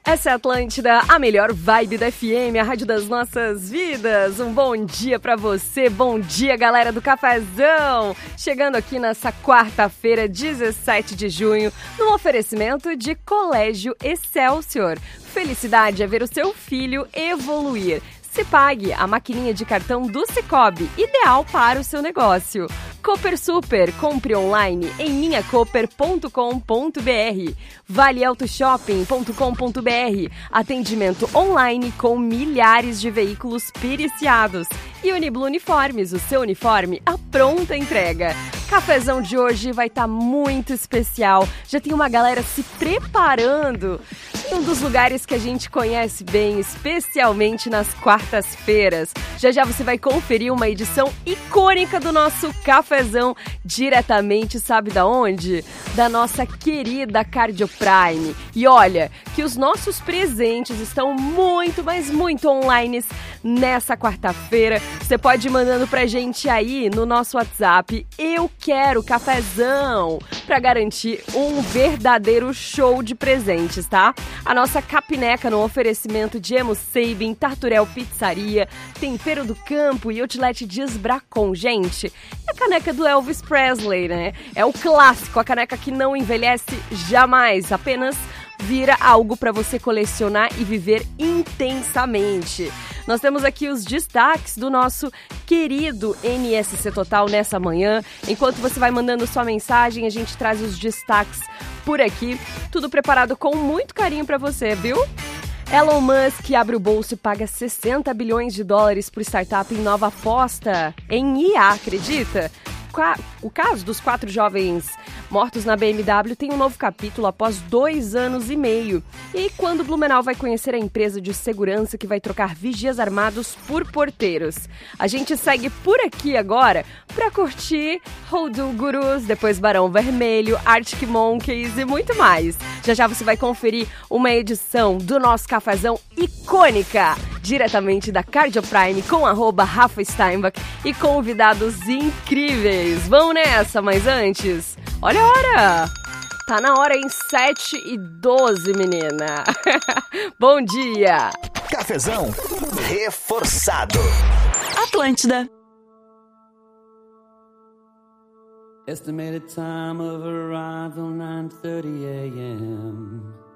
Essa é a Atlântida, a melhor vibe da FM, a rádio das nossas vidas. Um bom dia pra você, bom dia galera do Cafezão. Chegando aqui nessa quarta-feira, 17 de junho, num oferecimento de Colégio Excelsior. Felicidade é ver o seu filho evoluir. Cipag, a maquininha de cartão do Cicobi, ideal para o seu negócio. Cooper Super, compre online em minhacooper.com.br. ValeAutoShopping.com.br, atendimento online com milhares de veículos periciados. E Uniblu Uniformes, o seu uniforme à pronta entrega. Cafezão de hoje vai estar muito especial. Já tem uma galera se preparando em um dos lugares que a gente conhece bem, especialmente nas quartas-feiras. Já já você vai conferir uma edição icônica do nosso Cafezão, diretamente, sabe da onde? Da nossa querida Cardio Prime. E olha, que os nossos presentes estão muito, mas muito online nessa quarta-feira. Você pode ir mandando pra gente aí no nosso WhatsApp. Eu quero Cafezão, pra garantir um verdadeiro show de presentes, tá? A nossa capineca no oferecimento de Emo Sabin, Tarturel Pizzaria, Tempero do Campo e Outlet Dias Bracon. Gente, é a caneca do Elvis Presley, né? É o clássico, a caneca que não envelhece jamais, apenas vira algo para você colecionar e viver intensamente. Nós temos aqui os destaques do nosso querido NSC Total nessa manhã. Enquanto você vai mandando sua mensagem, a gente traz os destaques por aqui. Tudo preparado com muito carinho para você, viu? Elon Musk abre o bolso e paga 60 bilhões de dólares por startup em nova aposta em IA, acredita? O caso dos 4 jovens mortos na BMW tem um novo capítulo após 2 anos e meio. E quando Blumenau vai conhecer a empresa de segurança que vai trocar vigias armados por porteiros. A gente segue por aqui agora para curtir Hoodoo Gurus, depois Barão Vermelho, Arctic Monkeys e muito mais. Já já você vai conferir uma edição do nosso Cafezão icônica, diretamente da Cardio Prime com @Rafa Steinbach e convidados incríveis. Vamos nessa, mas antes, olha a hora! Tá na hora em 7h12, menina. Bom dia! Cafezão reforçado. Atlântida. Estimated time of arrival 9:30 a.m.